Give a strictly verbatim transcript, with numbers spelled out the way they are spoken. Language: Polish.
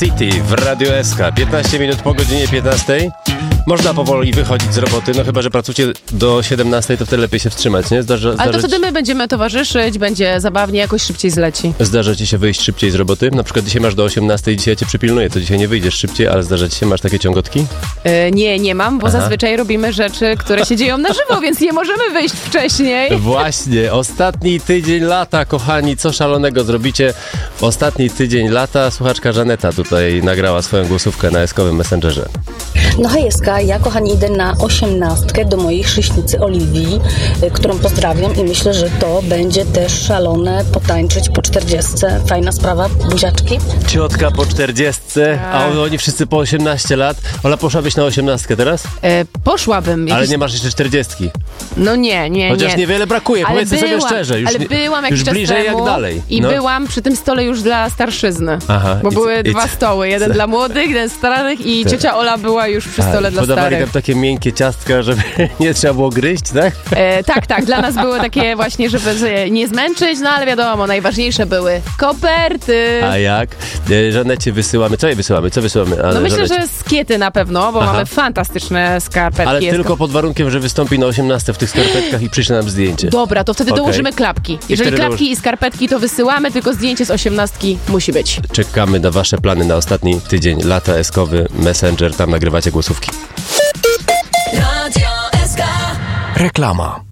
City w Radio S K. piętnaście minut po godzinie piętnastej. Można powoli wychodzić z roboty, no chyba że pracujecie do siedemnastej, to wtedy lepiej się wstrzymać, nie? Zdarza, Ale to zdarza wtedy my będziemy towarzyszyć, będzie zabawnie, jakoś szybciej zleci. Zdarza ci się wyjść szybciej z roboty? Na przykład dzisiaj masz do osiemnastej, dzisiaj cię przypilnuję, to dzisiaj nie wyjdziesz szybciej, ale zdarza ci się, masz takie ciągotki? E, nie, nie mam, bo Aha. zazwyczaj robimy rzeczy, które się dzieją na żywo, więc nie możemy wyjść wcześniej. Właśnie, ostatni tydzień lata, kochani, co szalonego zrobicie? Ostatni tydzień lata, słuchaczka Żaneta tutaj nagrała swoją głosówkę na eskowym Messengerze. No hejska, ja kochani idę na osiemnastkę do mojej chrześnicy Oliwii, y, którą pozdrawiam i myślę, że to będzie też szalone potańczyć po czterdziestce. Fajna sprawa, buziaczki. Ciotka po czterdziestce, a oni wszyscy po osiemnaście lat. Ola, poszłabyś na osiemnastkę teraz? E, poszłabym. Ale Jakiś... nie masz jeszcze czterdziestki. No nie, nie, Chociaż nie. niewiele brakuje, Ale powiedzmy byłam, sobie szczerze. Już, ale nie, byłam jakiś już czas bliżej temu jak dalej. i No. byłam przy tym stole już dla starszyzny. Aha, bo i- były i- dwa stoły, jeden co? dla młodych, jeden starych i Tak. ciocia Ola była już przy stole A, dla podawali starych. tam takie miękkie ciastka, żeby nie trzeba było gryźć, tak? E, tak, tak, dla nas były takie właśnie, żeby się nie zmęczyć, no ale wiadomo, najważniejsze były koperty. A jak? E, Żanecie wysyłamy. Co jej wysyłamy? Co wysyłamy? Ale No myślę, Żanecie. że skiety na pewno, bo Aha. mamy fantastyczne skarpetki. Ale Jest tylko pod warunkiem, że wystąpi na osiemnastce w tych skarpetkach i przyśle nam zdjęcie. Dobra, to wtedy Okej. dołożymy klapki. Jeżeli wtedy klapki dołoży- i skarpetki, to wysyłamy, tylko zdjęcie z osiemnastki musi być. Czekamy na wasze plany na ostatni tydzień lata eskowy Messenger. Tam nagrywacie głosówki. Radio S K. Reklama.